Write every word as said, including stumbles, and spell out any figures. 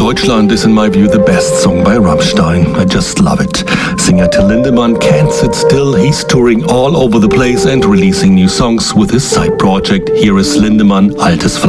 Deutschland is in my view the best song by Rammstein. I just love it. Singer Till Lindemann can't sit still. He's touring all over the place and releasing new songs with his side project. Here is Lindemann, Altes